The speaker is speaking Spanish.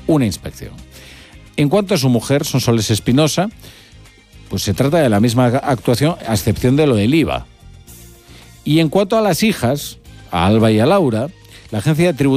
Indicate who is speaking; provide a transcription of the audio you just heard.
Speaker 1: una inspección. En cuanto a su mujer, Sonsoles Espinosa, pues se trata de la misma actuación, a excepción de lo del IVA. Y en cuanto a las hijas, a Alba y a Laura, la agencia tributaria